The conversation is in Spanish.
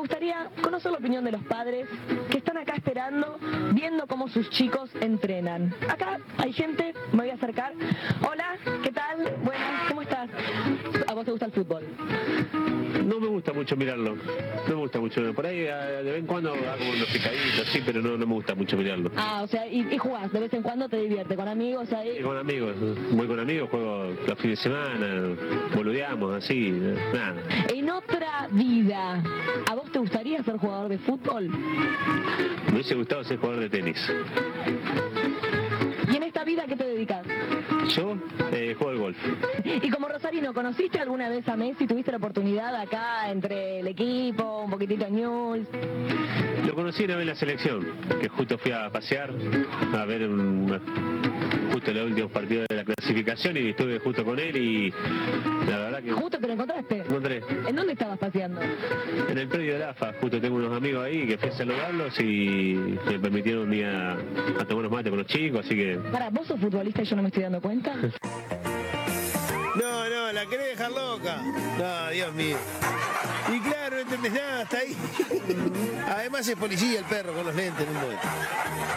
gustaría conocer la opinión de los padres que están acá esperando, viendo cómo sus chicos entrenan. Acá hay gente, me voy a acercar. Hola, ¿qué tal? Buenas, ¿cómo estás? ¿A vos te gusta el fútbol? No me gusta mucho mirarlo, no me gusta mucho. Por ahí de vez en cuando hago unos picaditos, sí, pero no me gusta mucho mirarlo. Ah, o sea, y jugás, de vez en cuando te divierte, con amigos ahí. Y con amigos, voy con amigos, juego los fines de semana, boludeamos, así, nada. En otra vida, ¿a vos te gustaría ser jugador de fútbol? Me hubiese gustado ser jugador de tenis. ¿Y en esta vida qué te dedicas? Yo juego al golf. Y como rosarino, ¿conociste alguna vez a Messi? ¿Tuviste la oportunidad acá entre el equipo, un poquitito News? Lo conocí una vez en la selección, que justo fui a pasear, a ver justo los últimos partidos de la clasificación y estuve justo con él y la verdad que... ¿Justo te lo encontraste? Encontré. ¿En dónde estabas paseando? En el predio de la AFA, justo tengo unos amigos ahí que fui a saludarlos y me permitieron ir a tomar unos mates con los chicos, así que... Para, ¿vos sos futbolista y yo no me estoy dando cuenta? No, la querés dejar loca. No, Dios mío. Y claro, no entendés nada, está ahí. Además es policía el perro con los lentes, no mueve.